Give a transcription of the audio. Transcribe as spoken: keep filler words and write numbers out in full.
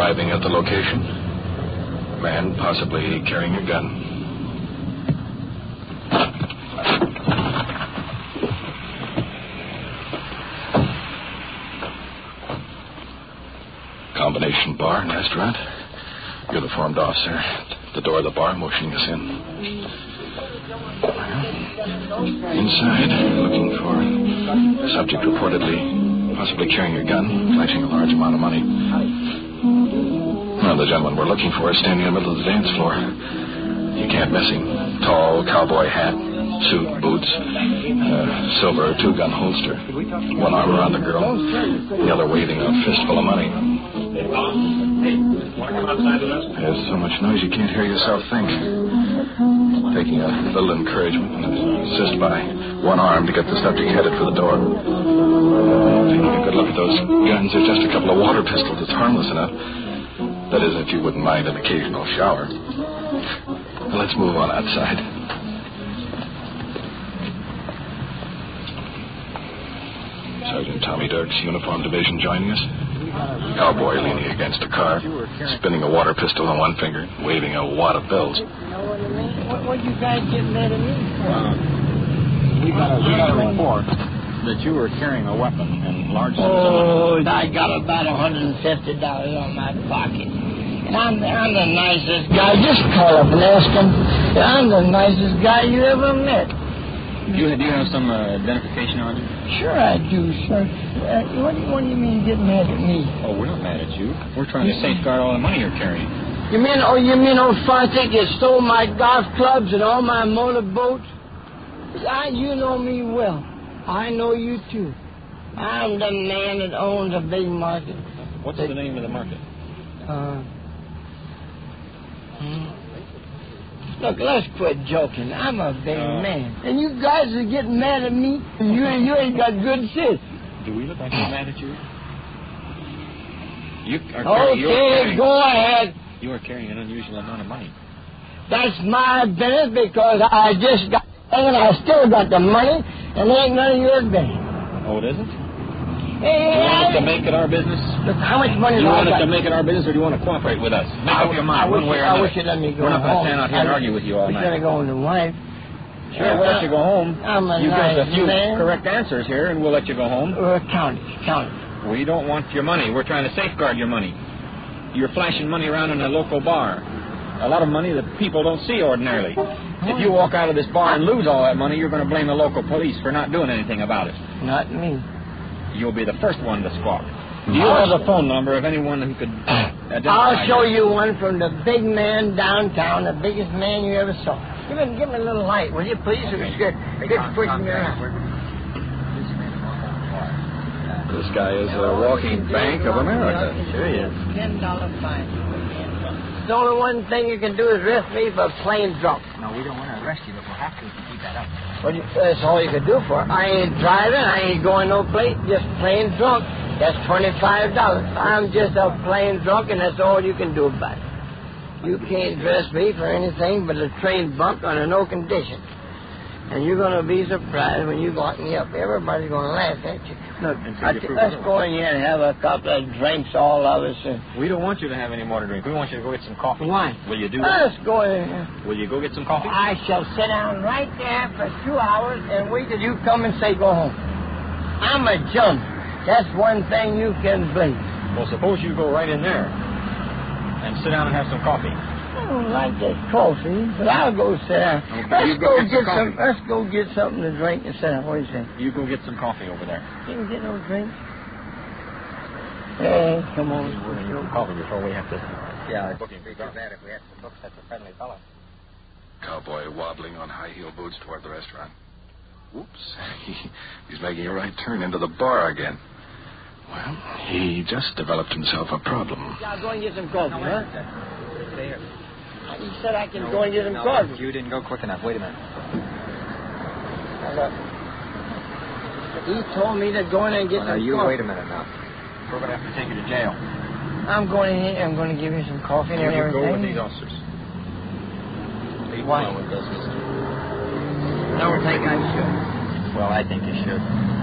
Arriving at the location, man possibly carrying a gun. Combination bar and restaurant. Uniformed officer at the door of the bar motioning us in. Inside, looking for a subject reportedly possibly carrying a gun, flashing a large amount of money. Well, the gentleman we're looking for is standing in the middle of the dance floor. You can't miss him. Tall, cowboy hat, suit, boots, uh, silver two-gun holster. One arm around the girl, the other waving a fistful of money. There's so much noise you can't hear yourself think. Taking a little encouragement and assist by one arm to get the subject headed for the door. Taking a good look at those guns, they're just a couple of water pistols. It's harmless enough. That is, if you wouldn't mind an occasional shower. Well, let's move on outside. Sergeant Tommy Dirks, Uniform Division, joining us. Cowboy leaning against a car, spinning a water pistol on one finger, waving a wad of bills. You know what I mean? What, what you guys getting mad at me for? Uh, we got a, we got a report that you were carrying a weapon in large... Oh, I got about one hundred fifty dollars on my pocket. And I'm, I'm the nicest guy. Just call up and ask him. I'm the nicest guy you ever met. Do you, do you have some uh, identification on you? Sure I do, sir. Uh, what, do you, what do you mean get mad at me? Oh, we're not mad at you. We're trying to safeguard all the money you're carrying. You mean, oh, you mean old Fontic has stole my golf clubs and all my motorboats? I, you know me well. I know you too. I'm the man that owns a big market. What's the, the name of the market? Uh, hmm. Look, let's quit joking. I'm a big uh, man. And you guys are getting mad at me. You, you ain't got good sense. Do we look like we're mad at you? You are okay, carrying, go ahead. You are carrying an unusual amount of money. That's my business because I just got and I still got the money, and it ain't none of your business. Oh, it isn't? Hey, do you want us to make it our business? Look, how much money do you do want I us got? to make it our business, or do you want to cooperate with us? Make I, up your mind, I one wish, way or I another. wish you'd let me go We're not going to stand out here I, and argue with you all night. You're going to go on the wife. Sure, we'll let you go home. I'm a you nice give us a few man. correct answers here, and we'll let you go home. Uh, count it, count it. We don't want your money. We're trying to safeguard your money. You're flashing money around in a local bar. A lot of money that people don't see ordinarily. If you walk out of this bar and lose all that money, you're going to blame the local police for not doing anything about it. Not me. You'll be the first one to squawk. Do you have a phone number of anyone who could identify I'll show you? you one from the big man downtown, the biggest man you ever saw. Give me, give me a little light, will you, please? Okay. It's good. It's pushing me around. This guy is a walking Bank of America. Sure he is. Ten dollar fine. The only one thing you can do is arrest me for plain drunk. No, we don't want to arrest you, but we'll have to if you keep that up. Well, you, that's all you can do for it. I ain't driving. I ain't going no place. Just plain drunk. That's twenty-five dollars. I'm just a plain drunk, and that's all you can do about it. You can't dress me for anything but a train bunk under no condition. And you're going to be surprised when you lock me up. Everybody's going to laugh at you. Look, I t- let's go in here and have a couple of drinks, all of us. And we don't want you to have any more to drink. We want you to go get some coffee. Why? Will you do that? Let's go in here. Will you go get some coffee? I shall sit down right there for two hours and wait till you come and say go home. I'm a jump. That's one thing you can believe. Well, suppose you go right in there and sit down and have some coffee. I don't like that coffee, but I'll go sit down. Okay, let's you go go get get some some. Let's go get something to drink and sit down. What do you say? You go get some coffee over there. You can get no drink. Hey, come on. We're going to get some coffee before we have to. Yeah, it's booking. We'd be glad if we had some books. That's a friendly fellow. Cowboy wobbling on high-heel boots toward the restaurant. Whoops. He, he's making a right turn into the bar again. Well, he just developed himself a problem. Yeah, I'll go and get some coffee, No, huh? Stay here. You said I can no, go and get some no, coffee. You didn't go quick enough. Wait a minute. Now, look. He told me to go in and get well, some now, you coffee. wait a minute now. We're going to have to take you to jail. I'm going in here. I'm going to give you some coffee and you everything. You go with these officers. Why? With those, I don't think I should. Well, I think you should.